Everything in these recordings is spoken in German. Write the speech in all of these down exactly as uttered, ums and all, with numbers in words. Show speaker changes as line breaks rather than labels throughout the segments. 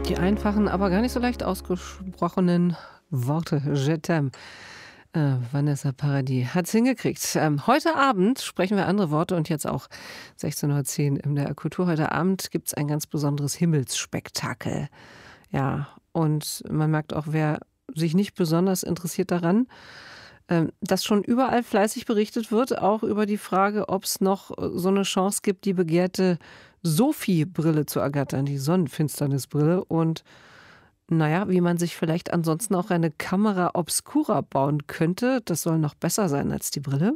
Die einfachen, aber gar nicht so leicht ausgesprochenen Worte. Je t'aime. Äh, Vanessa Paradis hat es hingekriegt. Ähm, heute Abend sprechen wir andere Worte und jetzt auch sechzehn Uhr zehn in der Kultur. Heute Abend gibt es ein ganz besonderes Himmelsspektakel. Ja, und man merkt auch, wer sich nicht besonders interessiert daran, ähm, dass schon überall fleißig berichtet wird, auch über die Frage, ob es noch so eine Chance gibt, die begehrte Sophie-Brille zu ergattern, die Sonnenfinsternisbrille. Und naja, wie man sich vielleicht ansonsten auch eine Camera obscura bauen könnte, das soll noch besser sein als die Brille.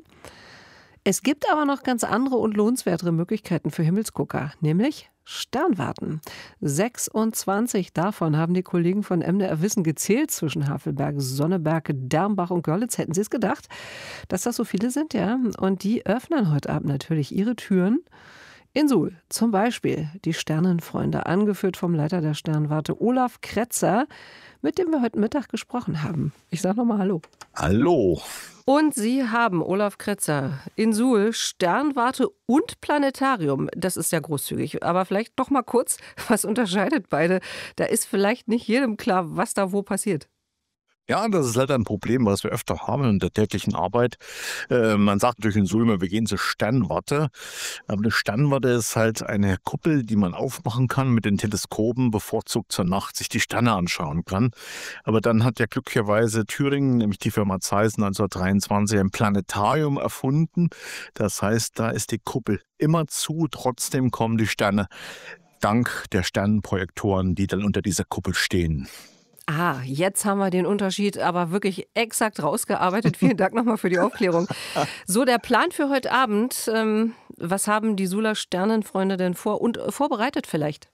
Es gibt aber noch ganz andere und lohnenswertere Möglichkeiten für Himmelsgucker, nämlich Sternwarten. sechsundzwanzig davon haben die Kollegen von M D R Wissen gezählt zwischen Havelberg, Sonneberg, Dermbach und Görlitz. Hätten Sie es gedacht, dass das so viele sind, ja? Und die öffnen heute Abend natürlich ihre Türen. In Suhl zum Beispiel die Sternenfreunde, angeführt vom Leiter der Sternwarte Olaf Kretzer, mit dem wir heute Mittag gesprochen haben. Ich sage nochmal Hallo.
Hallo.
Und Sie haben, Olaf Kretzer, in Suhl Sternwarte und Planetarium. Das ist ja großzügig. Aber vielleicht doch mal kurz, was unterscheidet beide? Da ist vielleicht nicht jedem klar, was da wo passiert.
Ja, das ist leider ein Problem, was wir öfter haben in der täglichen Arbeit. Äh, man sagt natürlich in Suhl immer, wir gehen zur Sternwarte. Aber eine Sternwarte ist halt eine Kuppel, die man aufmachen kann mit den Teleskopen, bevorzugt zur Nacht sich die Sterne anschauen kann. Aber dann hat ja glücklicherweise Thüringen, nämlich die Firma Zeiss, neunzehnhundertdreiundzwanzig ein Planetarium erfunden. Das heißt, da ist die Kuppel immer zu, trotzdem kommen die Sterne dank der Sternenprojektoren, die dann unter dieser Kuppel stehen.
Ah, jetzt haben wir den Unterschied aber wirklich exakt rausgearbeitet. Vielen Dank nochmal für die Aufklärung. So, der Plan für heute Abend. Ähm, was haben die Suhler Sternenfreunde denn vor und äh, vorbereitet vielleicht?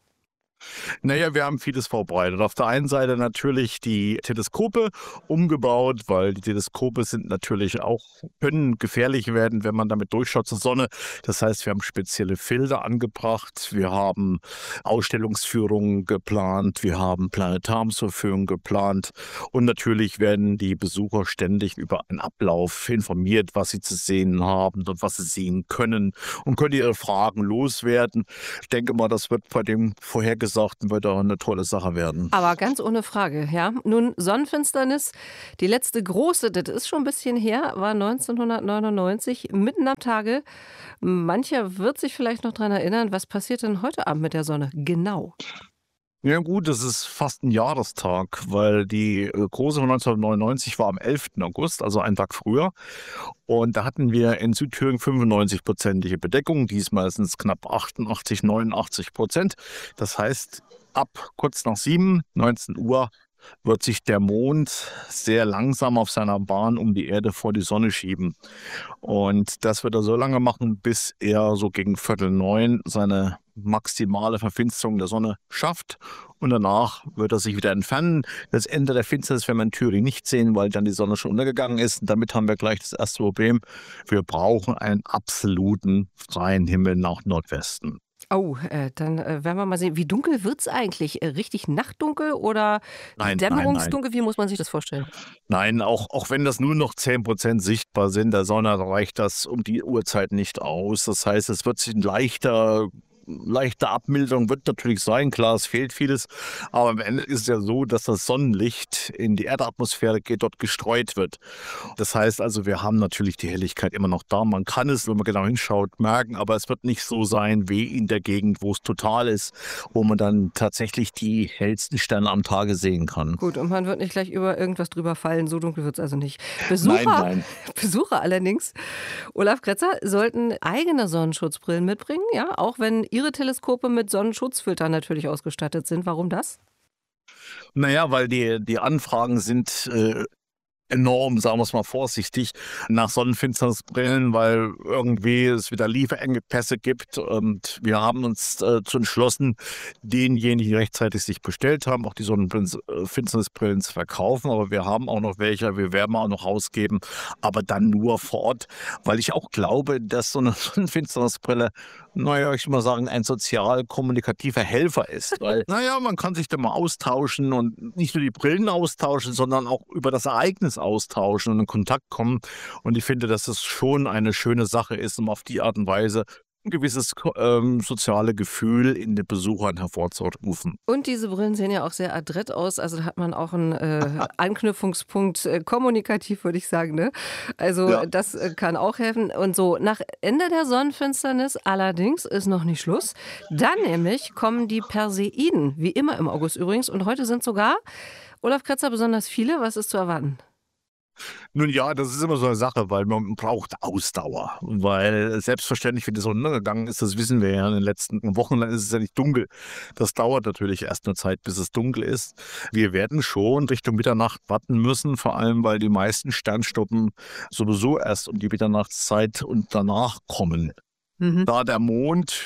Naja, wir haben vieles vorbereitet. Auf der einen Seite natürlich die Teleskope umgebaut, weil die Teleskope sind natürlich auch, können gefährlich werden, wenn man damit durchschaut zur Sonne. Das heißt, wir haben spezielle Filter angebracht, wir haben Ausstellungsführungen geplant, wir haben Planetariumsverführungen geplant und natürlich werden die Besucher ständig über einen Ablauf informiert, was sie zu sehen haben und was sie sehen können und können ihre Fragen loswerden. Ich denke mal, das wird bei dem vorhergesagten wird auch eine tolle Sache werden.
Aber ganz ohne Frage, ja. Nun, Sonnenfinsternis, die letzte große, das ist schon ein bisschen her, war neunzehnhundertneunundneunzig, mitten am Tage. Mancher wird sich vielleicht noch daran erinnern, was passiert denn heute Abend mit der Sonne? Genau.
Ja gut, das ist fast ein Jahrestag, weil die äh, große von neunzehnhundertneunundneunzig war am elften August, also einen Tag früher. Und da hatten wir in Südthüringen fünfundneunzig-prozentige Bedeckung, diesmal sind es knapp achtundachtzig, neunundachtzig Prozent. Das heißt, ab kurz nach sieben, neunzehn Uhr, wird sich der Mond sehr langsam auf seiner Bahn um die Erde vor die Sonne schieben. Und das wird er so lange machen, bis er so gegen Viertel neun seine maximale Verfinsterung der Sonne schafft. Und danach wird er sich wieder entfernen. Das Ende der Finsternis werden wir in Thüringen nicht sehen, weil dann die Sonne schon untergegangen ist. Und damit haben wir gleich das erste Problem. Wir brauchen einen absoluten freien Himmel nach Nordwesten.
Oh, äh, dann äh, werden wir mal sehen. Wie dunkel wird es eigentlich? Äh, richtig nachtdunkel oder
Nein,
dämmerungsdunkel?
nein,
Wie muss man sich das vorstellen?
nein. Nein, auch, auch wenn das nur noch zehn Prozent sichtbar sind, der Sonne reicht das um die Uhrzeit nicht aus. Das heißt, es wird sich ein leichter leichte Abmilderung wird natürlich sein, klar, es fehlt vieles, aber am Ende ist es ja so, dass das Sonnenlicht in die Erdatmosphäre geht, dort gestreut wird. Das heißt also, wir haben natürlich die Helligkeit immer noch da, man kann es, wenn man genau hinschaut, merken, aber es wird nicht so sein wie in der Gegend, wo es total ist, wo man dann tatsächlich die hellsten Sterne am Tage sehen kann.
Gut, und man wird nicht gleich über irgendwas drüber fallen, so dunkel wird es also nicht. Besucher,
Nein, nein.
Besucher allerdings, Olaf Kretzer, sollten eigene Sonnenschutzbrillen mitbringen, ja, auch wenn Ihre Teleskope mit Sonnenschutzfiltern natürlich ausgestattet sind. Warum das?
Naja, weil die, die Anfragen sind äh, enorm, sagen wir es mal vorsichtig, nach Sonnenfinsternisbrillen, weil irgendwie es wieder Lieferengpässe gibt und wir haben uns äh, zu entschlossen, denjenigen, die rechtzeitig sich bestellt haben, auch die Sonnenfinsternisbrillen zu verkaufen, aber wir haben auch noch welche, wir werden auch noch ausgeben, aber dann nur vor Ort, weil ich auch glaube, dass so eine Sonnenfinsternisbrille, naja, ich will mal sagen, ein sozial-kommunikativer Helfer ist, weil, naja, man kann sich da mal austauschen und nicht nur die Brillen austauschen, sondern auch über das Ereignis austauschen und in Kontakt kommen. Und ich finde, dass es schon eine schöne Sache ist, um auf die Art und Weise ein gewisses ähm, soziale Gefühl in den Besuchern hervorzurufen.
Und diese Brillen sehen ja auch sehr adrett aus. Also da hat man auch einen äh, Anknüpfungspunkt äh, kommunikativ, würde ich sagen. Ne? Also
Ja.
das äh, kann auch helfen. Und so, nach Ende der Sonnenfinsternis allerdings ist noch nicht Schluss. Dann nämlich kommen die Perseiden, wie immer im August übrigens. Und heute sind sogar, Olaf Kretzer, besonders viele. Was ist zu erwarten?
Nun ja, das ist immer so eine Sache, weil man braucht Ausdauer. Weil selbstverständlich, wenn die Sonne untergegangen ist, das wissen wir ja in den letzten Wochen, dann ist es ja nicht dunkel. Das dauert natürlich erst eine Zeit, bis es dunkel ist. Wir werden schon Richtung Mitternacht warten müssen, vor allem, weil die meisten Sternschnuppen sowieso erst um die Mitternachtszeit und danach kommen.
Mhm.
Da der Mond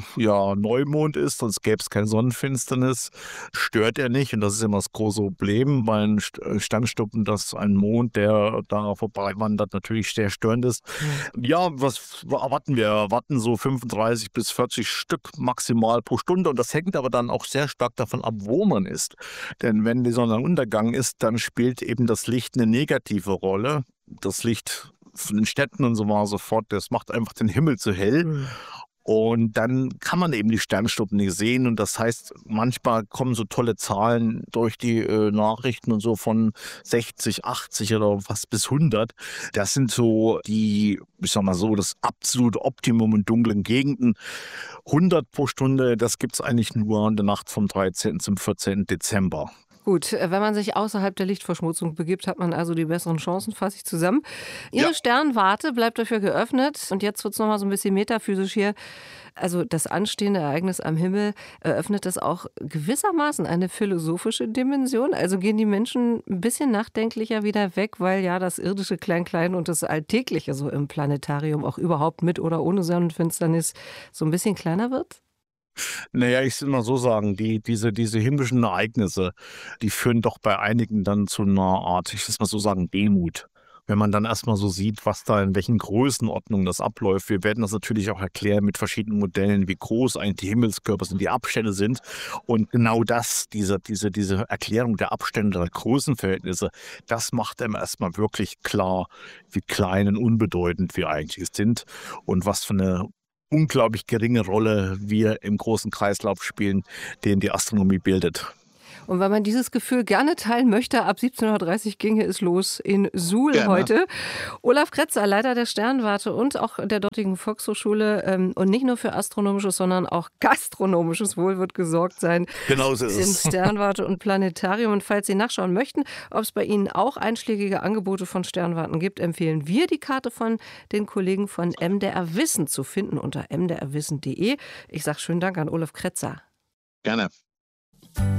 ja Neumond ist, sonst gäbe es keine Sonnenfinsternis, stört er nicht. Und das ist immer das große Problem bei den Sternschnuppen, dass ein Mond, der da vorbeiwandert, natürlich sehr störend ist. Ja, was erwarten wir? Wir erwarten so fünfunddreißig bis vierzig Stück maximal pro Stunde. Und das hängt aber dann auch sehr stark davon ab, wo man ist. Denn wenn die Sonne Untergang ist, dann spielt eben das Licht eine negative Rolle. Das Licht von den Städten und so weiter so fort, das macht einfach den Himmel zu hell.
Mhm.
Und dann kann man eben die Sternschnuppen nicht sehen. Und das heißt, manchmal kommen so tolle Zahlen durch die äh, Nachrichten und so von sechzig, achtzig oder fast bis hundert. Das sind so die, ich sag mal so, das absolute Optimum in dunklen Gegenden. hundert pro Stunde, das gibt es eigentlich nur in der Nacht vom dreizehnten zum vierzehnten Dezember.
Gut, äh, wenn man sich außerhalb der Lichtverschmutzung begibt, hat man also die besseren Chancen, fasse ich zusammen. Ihre
Ja.
Sternwarte bleibt dafür geöffnet. Und jetzt wird es nochmal so ein bisschen metaphysisch hier. Also das anstehende Ereignis am Himmel, eröffnet das auch gewissermaßen eine philosophische Dimension? Also gehen die Menschen ein bisschen nachdenklicher wieder weg, weil ja das irdische Klein-Klein und das Alltägliche so im Planetarium auch überhaupt mit oder ohne Sonnenfinsternis so ein bisschen kleiner wird?
Naja, ich will mal so sagen, die, diese, diese himmlischen Ereignisse, die führen doch bei einigen dann zu einer Art, ich will mal so sagen, Demut. Wenn man dann erstmal so sieht, was da in welchen Größenordnungen das abläuft. Wir werden das natürlich auch erklären mit verschiedenen Modellen, wie groß eigentlich die Himmelskörper sind, die Abstände sind. Und genau das, diese, diese, diese Erklärung der Abstände, der Größenverhältnisse, das macht einem erstmal wirklich klar, wie klein und unbedeutend wir eigentlich sind und was für eine unglaublich geringe Rolle wir im großen Kreislauf spielen, den die Astronomie bildet.
Und wenn man dieses Gefühl gerne teilen möchte, ab siebzehn Uhr dreißig ginge es los in Suhl
Gerne.
heute. Olaf Kretzer, Leiter der Sternwarte und auch der dortigen Volkshochschule. Ähm, und nicht nur für astronomisches, sondern auch gastronomisches Wohl wird gesorgt sein.
Genau so ist
In
es.
Sternwarte und Planetarium. Und falls Sie nachschauen möchten, ob es bei Ihnen auch einschlägige Angebote von Sternwarten gibt, empfehlen wir die Karte von den Kollegen von M D R Wissen zu finden unter m d r wissen punkt d e. Ich sage schönen Dank an Olaf Kretzer.
Gerne.